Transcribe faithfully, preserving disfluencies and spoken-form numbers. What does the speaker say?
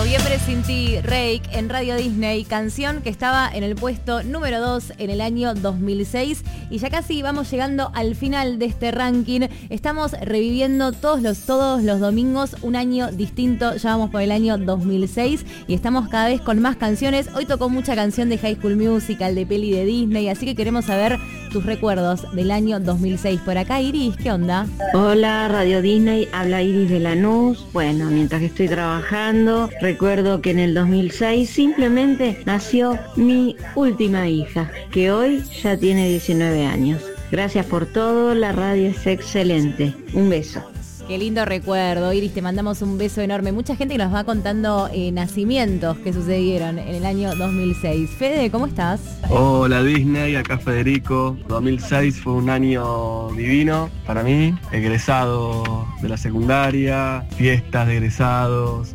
Noviembre sin ti, Rake, en Radio Disney, canción que estaba en el puesto número dos en el año dos mil seis. Y ya casi vamos llegando al final de este ranking. Estamos reviviendo todos los, todos los domingos un año distinto. Ya vamos por el año dos mil seis y estamos cada vez con más canciones. Hoy tocó mucha canción de High School Musical, de peli de Disney, así que queremos saber tus recuerdos del año dos mil seis. Por acá, Iris, ¿qué onda? Hola, Radio Disney, habla Iris de Lanús. Bueno, mientras que estoy trabajando, recuerdo que en el dos mil seis simplemente nació mi última hija, que hoy ya tiene diecinueve años. Gracias por todo, la radio es excelente. Un beso. Qué lindo recuerdo, Iris, te mandamos un beso enorme. Mucha gente que nos va contando eh, nacimientos que sucedieron en el año dos mil seis. Fede, ¿cómo estás? Hola Disney, acá Federico. dos mil seis fue un año divino para mí. Egresado de la secundaria, fiestas de egresados,